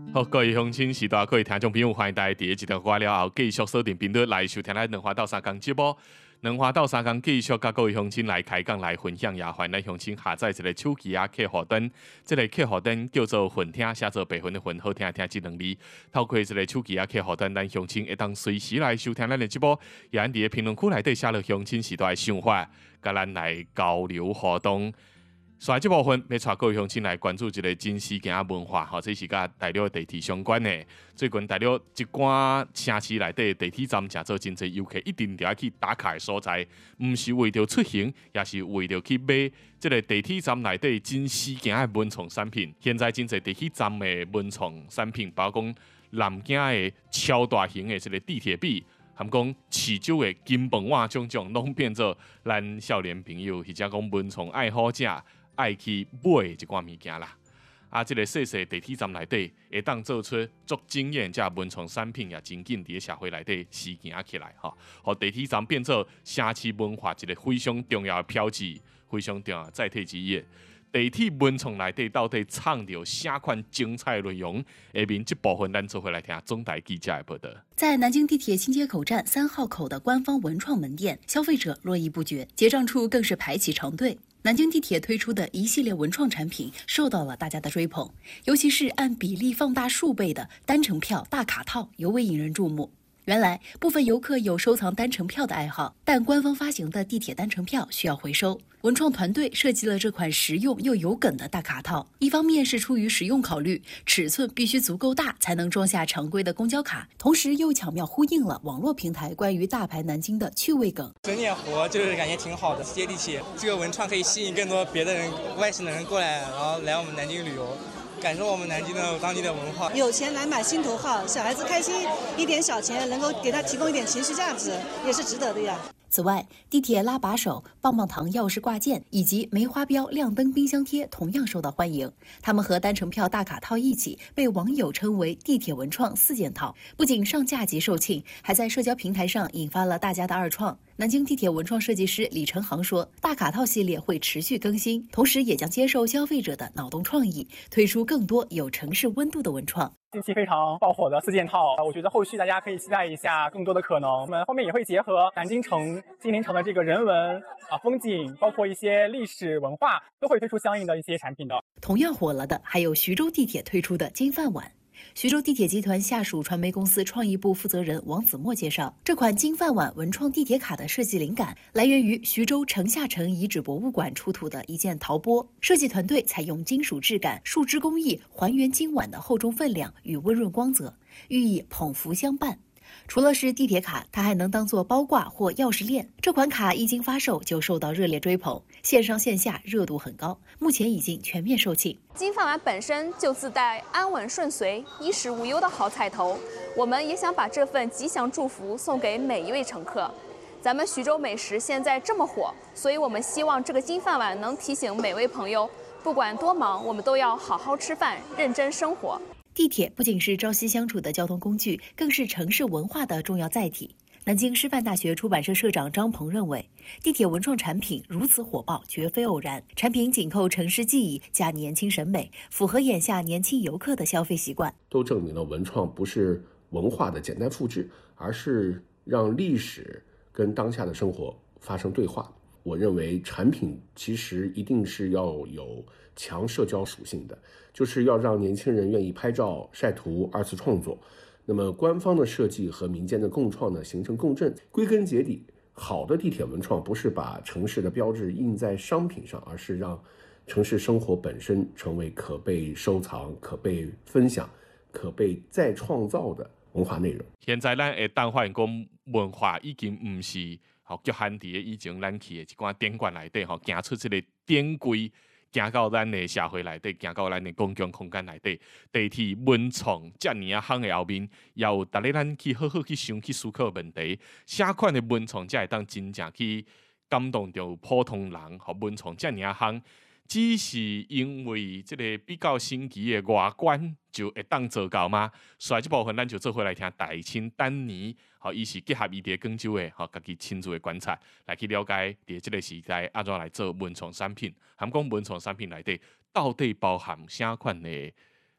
好，各位乡亲、时代各位听众朋友，欢迎大家第一段话了后继续锁定频道来收听咱两花到三工节目。两花到三工继续甲各位乡亲来开讲来分享，也欢迎咱乡亲下载一个手机客户端，这个客户端叫做混听，写做白混的混，好听听这两字。透过这个手机客户端，咱乡亲会当随时来收听咱的节目，也咱伫评论区内底写落乡亲时代的想法，甲咱来交流互动。所以这部分要带各位乡亲来关注一个真实件文化，吼，这是甲大陆地铁相关的。最近大陆一寡城市内底地铁站，真做真侪游客一定要去打卡的所在，毋是为着出行，也是为着去买这个地铁站内底真实件的文创产品。现在真侪地铁站的文创产品，包括南京的超大型的这个地铁壁。含讲市州的金饭碗种种，拢变做咱少年朋友或者讲文创爱好者爱去买一寡物件啦。啊，这个细细地铁站内底会当做出足惊艳，这文创产品也真紧伫社会内底实行起来吼，互地铁站变做城市文化一个非常重要的标志，非常重要的载体之一。地铁文创内底到底藏着啥款精彩内容？下面这部分咱做回来听中台记者的报道。 在南京地铁新街口站3号口的官方文创门店，消费者络绎不绝，结账处更是排起长队。南京地铁推出的一系列文创产品受到了大家的追捧，尤其是按比例放大数倍的单程票大卡套尤为引人注目。原来部分游客有收藏单程票的爱好，但官方发行的地铁单程票需要回收。文创团队设计了这款实用又有梗的大卡套，一方面是出于实用考虑，尺寸必须足够大才能装下常规的公交卡，同时又巧妙呼应了网络平台关于大牌南京的趣味梗。 整点活就是感觉挺好的，接地气。这个文创可以吸引更多别的人、外省的人过来，然后来我们南京旅游。感受我们南京的当地的文化， 有钱来买心头好，小孩子开心，一点小钱能够给他提供一点情绪价值，也是值得的呀。 此外，地铁拉把手、棒棒糖钥匙挂件以及梅花标亮灯冰箱贴同样受到欢迎。它们和单程票大卡套一起，被网友称为“地铁文创4件套”。不仅上架即售罄，还在社交平台上引发了大家的二创。南京地铁文创设计师李成航说：“大卡套系列会持续更新，同时也将接受消费者的脑洞创意，推出更多有城市温度的文创。” 近期非常爆火的4件套，我觉得后续大家可以期待一下更多的可能。我们后面也会结合南京城、金陵城的这个人文风景，包括一些历史文化，都会推出相应的一些产品的。 同样火了的还有徐州地铁推出的金饭碗。徐州地铁集团下属传媒公司创意部负责人王子墨介绍，这款金饭碗文创地铁卡的设计灵感来源于徐州城下城遗址博物馆出土的一件陶钵，设计团队采用金属质感、树脂工艺还原金碗的厚重分量与温润光泽，寓意捧福相伴。除了是地铁卡，它还能当做包挂或钥匙链。这款卡一经发售就受到热烈追捧，线上线下热度很高，目前已经全面售罄。 金饭碗本身就自带安稳顺遂、衣食无忧的好彩头，我们也想把这份吉祥祝福送给每一位乘客。咱们徐州美食现在这么火，所以我们希望这个金饭碗能提醒每位朋友，不管多忙，我们都要好好吃饭，认真生活。 地铁不仅是朝夕相处的交通工具，更是城市文化的重要载体。南京师范大学出版社社长张鹏认为，地铁文创产品如此火爆绝非偶然，产品紧扣城市记忆加年轻审美，符合眼下年轻游客的消费习惯。 都证明了文创不是文化的简单复制，而是让历史跟当下的生活发生对话。我认为产品其实一定是要有强社交属性的，就是要让年轻人愿意拍照、晒图、二次创作。那么官方的设计和民间的共创呢，形成共振。归根结底，好的地铁文创不是把城市的标志印在商品上，而是让城市生活本身成为可被收藏、可被分享、可被再创造的文化内容。 现在咱会当发现讲文化已经不是局限伫以前咱去的一寡典馆内底行出这个典规。行到咱的社会内底，行到咱的公共空间内底，地铁文创遮尔啊行的后面，也有逐日咱去好好去想去思考问题，啥款的文创才会当真正去感动到普通人，和文创遮尔啊行，只是因为这个比较新奇的外观就会当做到吗？所以这部分咱就做回来听大清丹尼，伊是结合伊伫广州的家己亲自的观察，来去了解伫这个时代安怎来做文创产品，含讲文创产品内底到底包含啥款的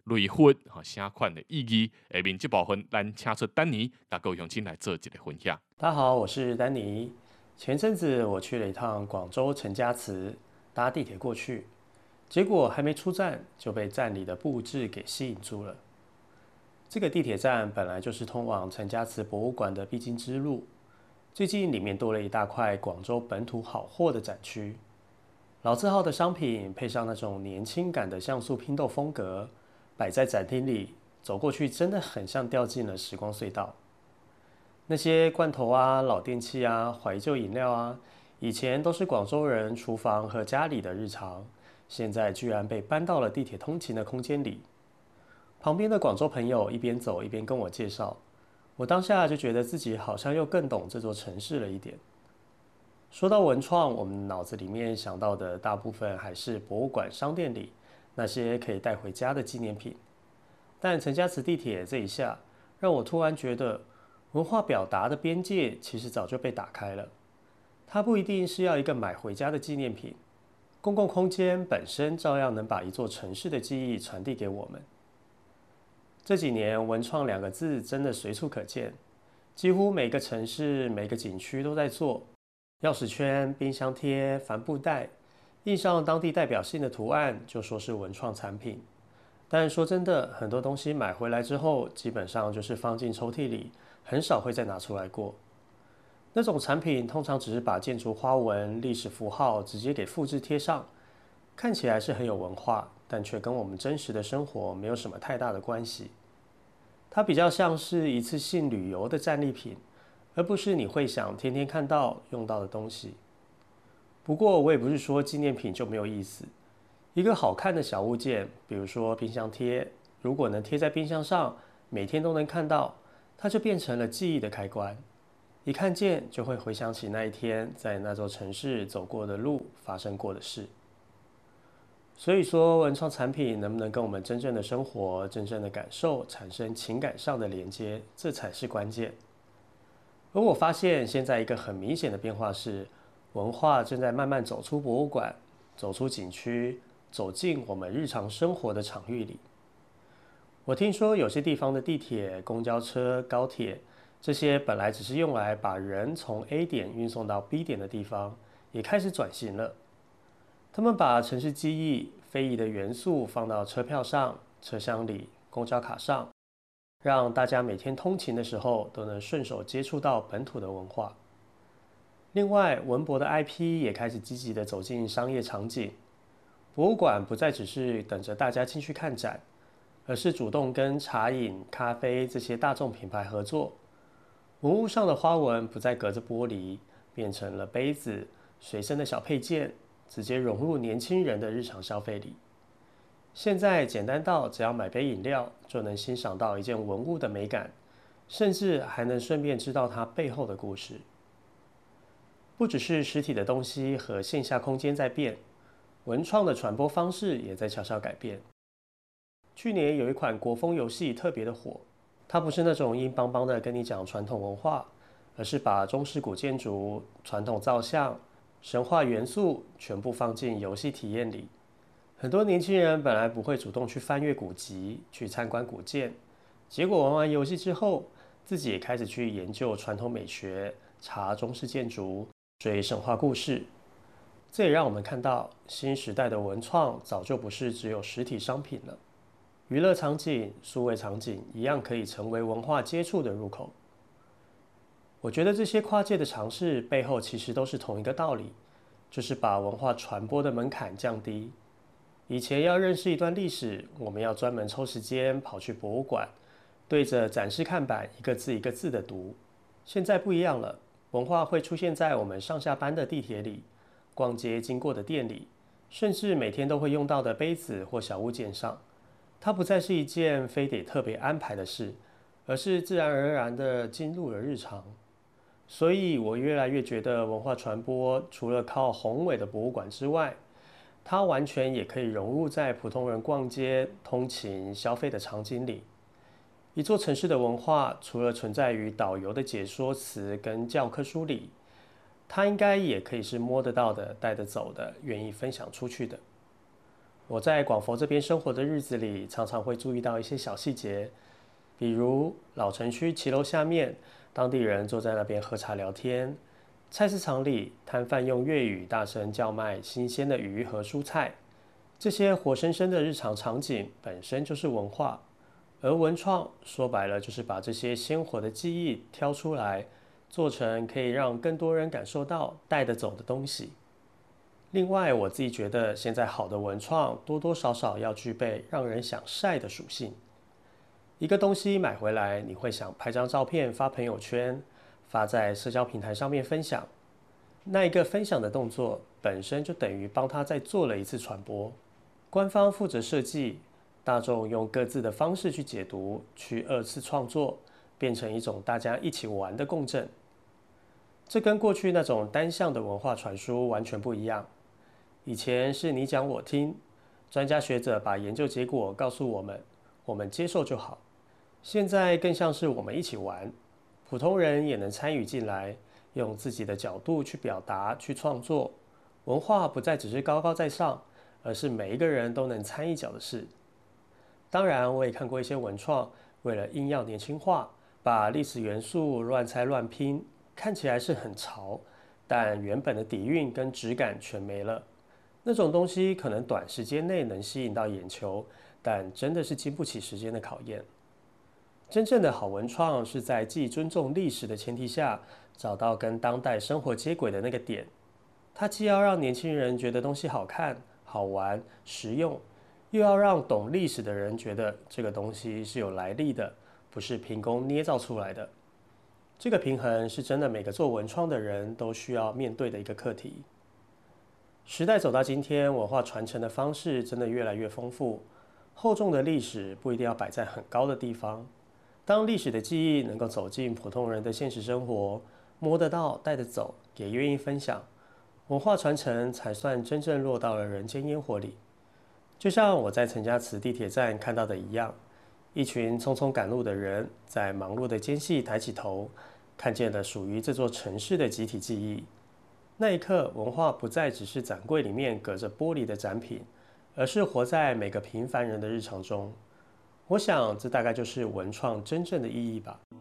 类佛啥款的意义。下面这部分，咱请出丹尼，甲各位乡亲来做一个分享。 大家好，我是丹尼。前阵子我去了一趟广州陈家祠，搭地铁过去，结果还没出站就被站里的布置给吸引住了。这个地铁站本来就是通往陈家祠博物馆的必经之路，最近里面多了一大块广州本土好货的展区，老字号的商品配上那种年轻感的像素拼豆风格，摆在展厅里，走过去真的很像掉进了时光隧道。那些罐头啊、老电器啊、怀旧饮料啊，以前都是广州人厨房和家里的日常，现在居然被搬到了地铁通勤的空间里。旁边的广州朋友一边走一边跟我介绍，我当下就觉得自己好像又更懂这座城市了一点。说到文创，我们脑子里面想到的大部分还是博物馆、商店里那些可以带回家的纪念品。但陈家祠地铁这一下，让我突然觉得文化表达的边界其实早就被打开了。它不一定是要一个买回家的纪念品，公共空间本身照样能把一座城市的记忆传递给我们。这几年文创2个字真的随处可见，几乎每个城市每个景区都在做。钥匙圈、冰箱贴、帆布袋，印上当地代表性的图案，就说是文创产品。但说真的，很多东西买回来之后，基本上就是放进抽屉里，很少会再拿出来过。那种产品通常只是把建筑花纹、历史符号直接给复制贴上，看起来是很有文化，但却跟我们真实的生活没有什么太大的关系。它比较像是一次性旅游的战利品，而不是你会想天天看到用到的东西。不过我也不是说纪念品就没有意思，一个好看的小物件，比如说冰箱贴，如果能贴在冰箱上，每天都能看到，它就变成了记忆的开关。一看见就会回想起那一天在那座城市走过的路，发生过的事。所以说，文创产品能不能跟我们真正的生活、真正的感受产生情感上的连接，这才是关键。而我发现现在一个很明显的变化是，文化正在慢慢走出博物馆，走出景区，走进我们日常生活的场域里。我听说有些地方的地铁、公交车、高铁，这些本来只是用来把人从 A 点运送到 B 点的地方，也开始转型了。他们把城市记忆、非遗的元素放到车票上、车厢里、公交卡上，让大家每天通勤的时候都能顺手接触到本土的文化。另外，文博的 IP 也开始积极地走进商业场景，博物馆不再只是等着大家进去看展，而是主动跟茶饮、咖啡这些大众品牌合作。文物上的花纹不再隔着玻璃，变成了杯子、随身的小配件，直接融入年轻人的日常消费里。现在简单到只要买杯饮料就能欣赏到一件文物的美感，甚至还能顺便知道它背后的故事。不只是实体的东西和线下空间在变，文创的传播方式也在悄悄改变。去年有一款国风游戏特别的火，它不是那种硬邦邦的跟你讲传统文化，而是把中式古建筑、传统造像、神话元素全部放进游戏体验里。很多年轻人本来不会主动去翻阅古籍、去参观古建，结果玩完游戏之后，自己也开始去研究传统美学、查中式建筑、追神话故事。这也让我们看到，新时代的文创早就不是只有实体商品了，娱乐场景、数位场景一样可以成为文化接触的入口。我觉得这些跨界的尝试背后其实都是同一个道理，就是把文化传播的门槛降低。以前要认识一段历史，我们要专门抽时间跑去博物馆，对着展示看板一个字一个字的读。现在不一样了，文化会出现在我们上下班的地铁里、逛街经过的店里，甚至每天都会用到的杯子或小物件上。它不再是一件非得特别安排的事，而是自然而然地进入了日常。所以我越来越觉得文化传播除了靠宏伟的博物馆之外，它完全也可以融入在普通人逛街、通勤、消费的场景里。一座城市的文化，除了存在于导游的解说词跟教科书里，它应该也可以是摸得到的、带得走的、愿意分享出去的。 我在广佛这边生活的日子里，常常会注意到一些小细节，比如老城区骑楼下面，当地人坐在那边喝茶聊天；菜市场里，摊贩用粤语大声叫卖新鲜的鱼和蔬菜。这些活生生的日常场景本身就是文化，而文创说白了就是把这些鲜活的记忆挑出来，做成可以让更多人感受到、带得走的东西。另外，我自己觉得现在好的文创多多少少要具备让人想晒的属性。一个东西买回来，你会想拍张照片发朋友圈，发在社交平台上面分享。那一个分享的动作本身就等于帮他再做了一次传播。官方负责设计，大众用各自的方式去解读，去二次创作，变成一种大家一起玩的共振。这跟过去那种单向的文化传输完全不一样。以前是你讲我听，专家学者把研究结果告诉我们，我们接受就好。现在更像是我们一起玩，普通人也能参与进来，用自己的角度去表达、去创作。文化不再只是高高在上，而是每一个人都能参一脚的事。当然，我也看过一些文创，为了硬要年轻化，把历史元素乱猜乱拼，看起来是很潮，但原本的底蕴跟质感全没了。那种东西可能短时间内能吸引到眼球，但真的是经不起时间的考验。真正的好文创是在既尊重历史的前提下，找到跟当代生活接轨的那个点。它既要让年轻人觉得东西好看、好玩、实用，又要让懂历史的人觉得这个东西是有来历的，不是凭空捏造出来的。这个平衡是真的每个做文创的人都需要面对的一个课题。时代走到今天，文化传承的方式真的越来越丰富，厚重的历史不一定要摆在很高的地方。当历史的记忆能够走进普通人的现实生活，摸得到、带得走，也愿意分享，文化传承才算真正落到了人间烟火里。就像我在陈家祠地铁站看到的一样，一群匆匆赶路的人在忙碌的间隙抬起头，看见了属于这座城市的集体记忆。那一刻，文化不再只是展柜里面隔着玻璃的展品，而是活在每个平凡人的日常中。我想，这大概就是文创真正的意义吧。